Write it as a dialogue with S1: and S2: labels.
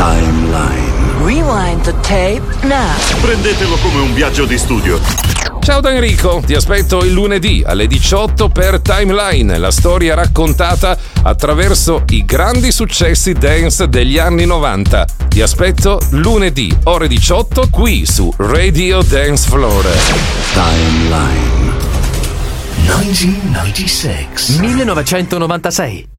S1: Timeline.
S2: Rewind the tape now.
S3: Prendetelo come un viaggio di studio.
S4: Ciao da Enrico, ti aspetto il lunedì alle 18 per Timeline, la storia raccontata attraverso i grandi successi dance degli anni 90. Ti aspetto lunedì, ore 18, qui su Radio Dance Floor.
S1: Timeline.
S5: 1996.